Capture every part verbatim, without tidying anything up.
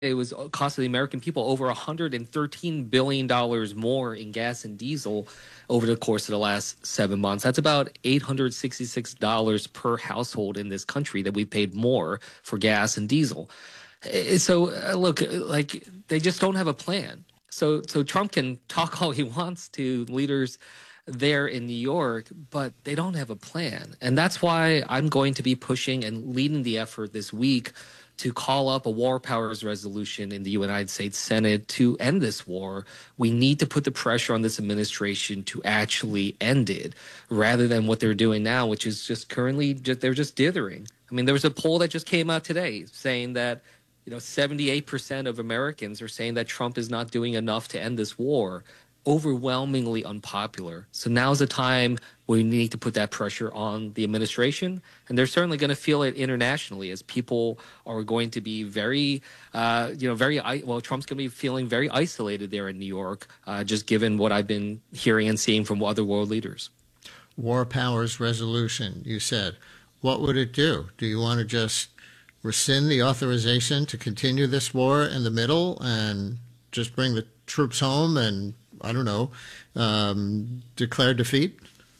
it was costing the American people over one hundred thirteen billion dollars more in gas and diesel over the course of the last seven months. That's about eight hundred sixty-six dollars per household in this country that we paid more for gas and diesel. Eh, So, uh, look, uh, like they just don't have a plan. So, so Trump can talk all he wants to leaders there in New York, but they don't have a plan. And that's why I'm going to be pushing and leading the effort this week to call up a war powers resolution in the United States Senate to end this war. We need to put the pressure on this administration to actually end it rather than what they're doing now, which is just currently just, they're just dithering. I mean, there was a poll that just came out today saying that, you know, seventy-eight percent of Americans are saying that Trump is not doing enough to end this war. Overwhelmingly unpopular. So now's the time we need to put that pressure on the administration. And they're certainly going to feel it internationally as people are going to be very, uh, you know, very, well, Trump's going to be feeling very isolated there in New York, uh, just given what I've been hearing and seeing from other world leaders. War powers resolution, you said. What would it do? Do you want to just rescind the authorization to continue this war in the middle and just bring the troops home and I don't know, um, declare defeat?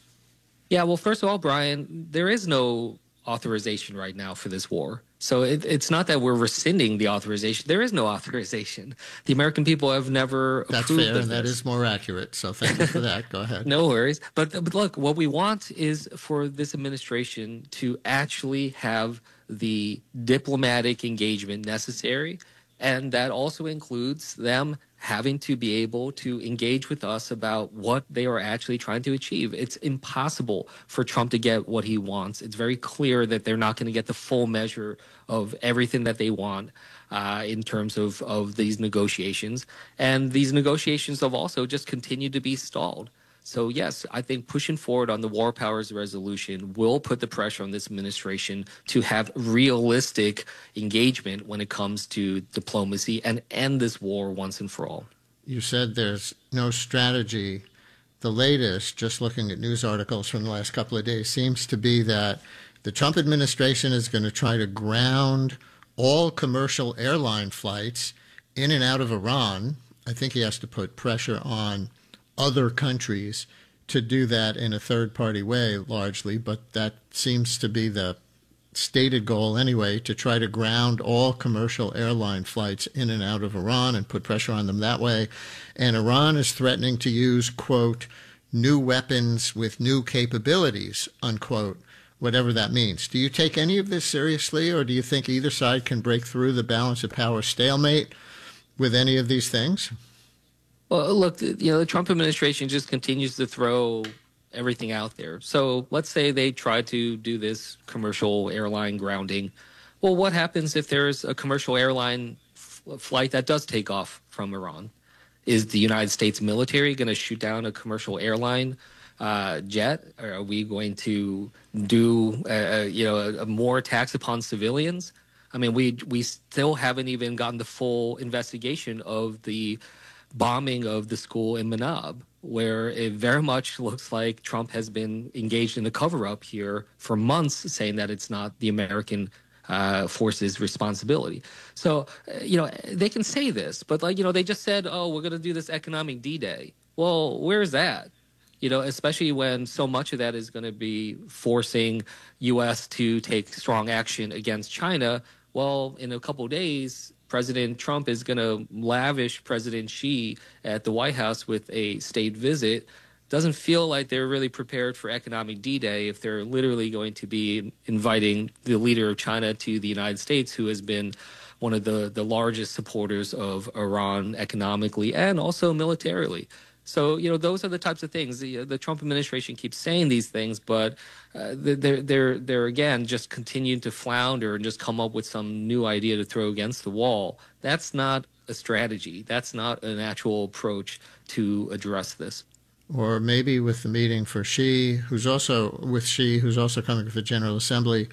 Yeah, well, first of all, Brian, there is no authorization right now for this war. So it, it's not that we're rescinding the authorization. There is no authorization. The American people have never That's approved fair, of and that this. is more accurate. So thank you for that. Go ahead. No worries. But, but look, what we want is for this administration to actually have the diplomatic engagement necessary. And that also includes them having to be able to engage with us about what they are actually trying to achieve. It's impossible for Trump to get what he wants. It's very clear that they're not going to get the full measure of everything that they want uh, in terms of, of these negotiations. And these negotiations have also just continued to be stalled. So, yes, I think pushing forward on the war powers resolution will put the pressure on this administration to have realistic engagement when it comes to diplomacy and end this war once and for all. You said there's no strategy. The latest, just looking at news articles from the last couple of days, seems to be that the Trump administration is going to try to ground all commercial airline flights in and out of Iran. I think he has to put pressure on other countries to do that in a third-party way, largely, but that seems to be the stated goal anyway, to try to ground all commercial airline flights in and out of Iran and put pressure on them that way. And Iran is threatening to use, quote, new weapons with new capabilities, unquote, whatever that means. Do you take any of this seriously, or do you think either side can break through the balance of power stalemate with any of these things? Well, look, you know, the Trump administration just continues to throw everything out there. So let's say they try to do this commercial airline grounding. Well, what happens if there's a commercial airline f- flight that does take off from Iran? Is the United States military going to shoot down a commercial airline uh, jet? Or are we going to do, uh, you know, a, a more attacks upon civilians? I mean, we we still haven't even gotten the full investigation of the bombing of the school in Manab, where it very much looks like Trump has been engaged in a cover-up here for months, saying that it's not the American uh, forces' responsibility. So, uh, you know, they can say this, but, like, you know, they just said, oh, we're going to do this economic D-Day. Well, where's that? You know, especially when so much of that is going to be forcing U S to take strong action against China. Well, in a couple of days, President Trump is going to lavish President Xi at the White House with a state visit. Doesn't feel like they're really prepared for economic D-Day if they're literally going to be inviting the leader of China to the United States, who has been one of the, the largest supporters of Iran economically and also militarily. So, you know, those are the types of things. The, the Trump administration keeps saying these things, but uh, they're, they're, they're, again, just continuing to flounder and just come up with some new idea to throw against the wall. That's not a strategy. That's not an actual approach to address this. Or maybe with the meeting for Xi, who's also with Xi, who's also coming to the General Assembly,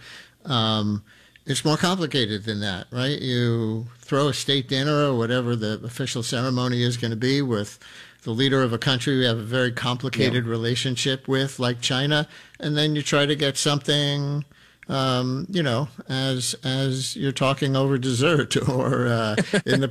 um, it's more complicated than that, right? You throw a state dinner or whatever the official ceremony is going to be with the leader of a country we have a very complicated yeah. relationship with, like China, and then you try to get something um, you know, as as you're talking over dessert or uh, in the